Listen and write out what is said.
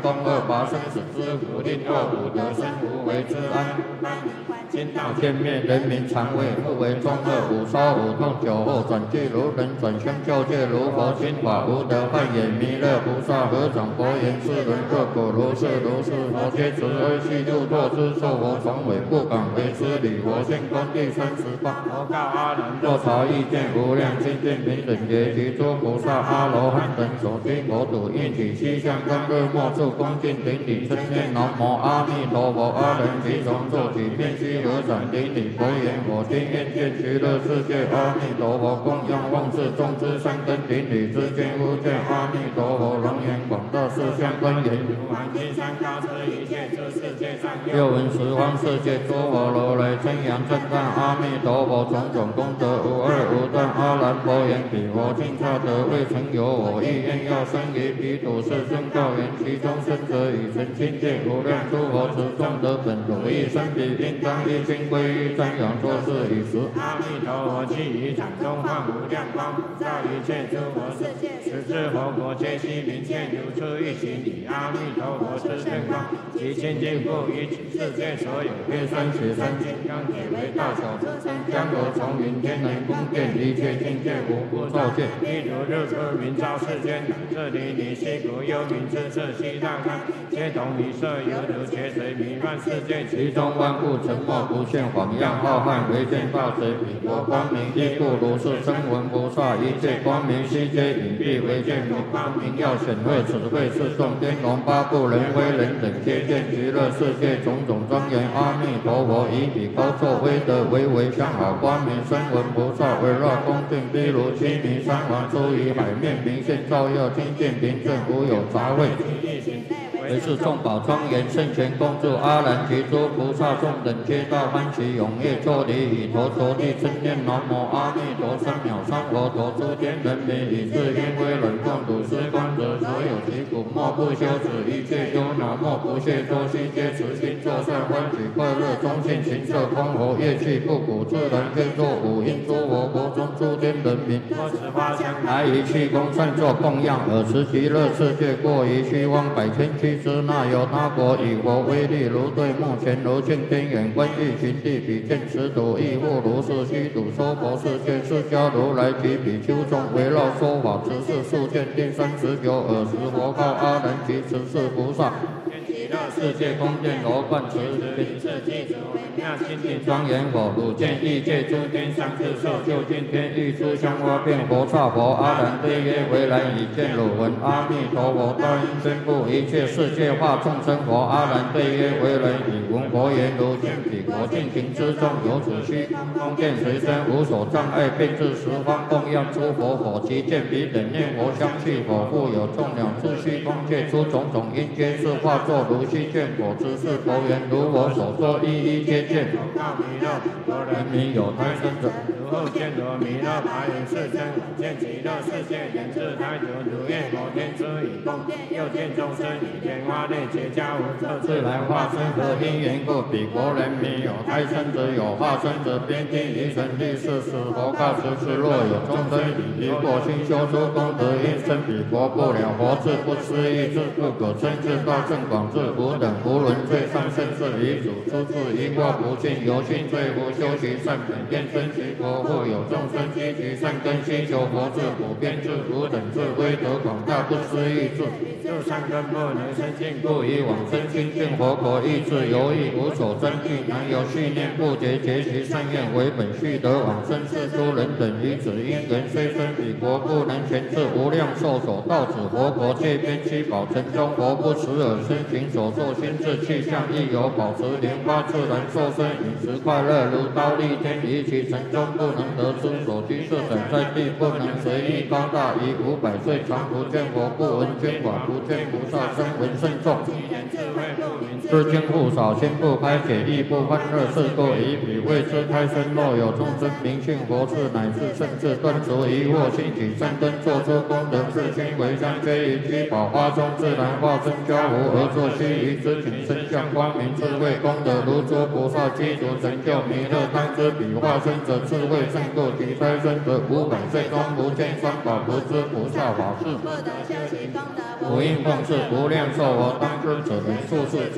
公二八生死之福，令若无得生无为之安。天道天灭，人民常为不为中恶，五烧五痛酒后转俱如人，转相救戒如佛，心法无得幻也。弥勒菩萨合掌佛言：世人若果如是如是，佛皆慈悲悉度脱之，受佛传委不敢为之礼。佛现观第30方，佛告阿难：若朝意见无量清净平等觉，及诸菩萨阿罗汉等所居国土，应起西向观日莫处恭敬顶礼，称念南无阿弥陀佛。阿人即从坐起，遍悉合掌顶礼，佛言：我今愿见极乐世界阿弥陀佛，供养奉事众之三根顶礼，知见无见阿弥陀佛，龙颜广大世相观言：如满金山高遮一切诸世界上，又闻十方世界诸佛如来称扬称赞阿弥陀佛，种种功德无二无断。阿难佛言：彼佛尽差得未曾有我意愿要生于彼土世尊告言：其中生者以成清净无量诸佛持众得本如意生彼应当一心归于瞻仰作是以时，阿弥陀佛即于掌中放无量光，普照一切诸佛世界，十智佛国皆悉明现，如出一行以阿弥陀佛之圣光，其清净覆于世界所有变身血身金刚体为大小之身，江河从云天人宫殿，一切境界无不照见。譬如日出明照世间，这里离西国幽冥之色悉大开，皆同一色，犹如劫水弥漫世界，其中万物沉默不现，晃漾浩瀚，唯见大水彼国光明，亦复如是。声闻菩萨一切光明悉皆隐蔽，唯见如光明耀显赫，此谓是众天龙八部人非人等，皆见极乐世界种种庄严。阿弥陀佛以彼高作威德，为相好光明。声闻菩萨围绕恭敬，譬如七迷三王出于海面，明现照耀，清净平正，无有杂秽。为是众宝庄严，圣权恭祝阿难及诸菩萨众等，皆大欢喜踊跃作礼，以头着地称念南无阿弥陀3藐三佛陀。诸天人民以至因为忍众睹是观者，所有其苦莫不休止，一切忧恼莫不懈脱，悉皆持心作善，欢喜快乐，中性情色空活，乐器不鼓，自然天作五音。诸佛国中诸天人民，多持花香来于气功善作供养，尔时极乐世界过于虚妄百千俱之那有他国，以佛威力如对目前，如镜天眼观欲寻地，比见此土亦复如是。虚土娑婆世界，释迦如来及比丘众围绕说法，此事数见第39。尔时佛告阿难及十世菩萨：极乐世界宫殿罗贯持品次具足微妙清净庄严佛，汝见异界诸天上智受就近天欲出香花变佛刹佛。阿难对曰：唯然已见汝闻阿弥陀佛大应宣布一切世界化众生佛。阿难对曰：唯然已闻佛言，如见彼国尽情之中，有此虚空宫殿随身，无所障碍，遍至十方供养诸佛佛。其见彼等念佛香气佛，复有众鸟自虚空界出种种因，皆是化作如虚见佛之是佛缘，如我所说一一皆见。告弥勒，佛人民有胎生者，如后见罗弥勒白云世尊，见极乐世界人自胎久，如愿佛天出以供殿，又见众生以莲花类结跏无色自然化身，何因缘故？彼国人民有胎生者，有化身者，边听于神力是使佛告十世，若有众生以离过心修出功德，因生彼国不了佛智，不思议智，不可称智，大圣广智，无等无伦最上甚至遗主，出自一过不尽，由心罪无修习善本，愿生其国，复有众生积集善根，希求佛智，普遍智，无等智，威德广大，不思议智，就善根不能生尽，故以往生清净佛国，意志犹豫，无所争议，难有续念不竭，结其善愿为本，续得往生是诸人等于此因缘，虽生彼国，不能全至无量寿所到此佛国，界边七宝城中，佛不时而身行所作心智气象，亦有保持莲花自然受身，饮食快乐，如刀立天，于其城中不能得出所居设等在地，不能随意高大，于500岁常不见佛，不闻捐法，不见菩萨声闻甚众，知经不少，心不开解，亦不欢乐，是故以彼为之开身。若有众生明信佛智，乃至甚至断除疑惑，兴起善根，做出功德，自心为香，皆于居宝花中自然化身，交互而作心其余之情身相光明智慧功德如诸菩萨基础成就弥勒当知彼化身者智慧胜过其胎生者500岁中不见三宝不知菩萨法事。不得修习功德不应奉事无量寿我当知此人数世